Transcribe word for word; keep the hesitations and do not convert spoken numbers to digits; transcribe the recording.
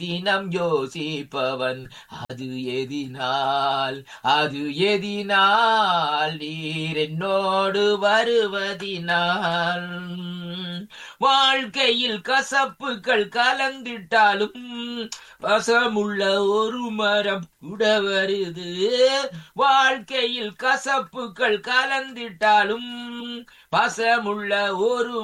தினம் யோசிப்பவன் அது எதினால் அது எதினால் நீர் என்னோடு வருவதினால். வாழ்க்கையில் கசப்புகள் கலந்திட்டாலும் வசமுள்ள ஒரு மரம் கூட வருது. வாழ்க்கையில் கசப்புகள் கலந்திட்டாலும் வசமுள்ள ஒரு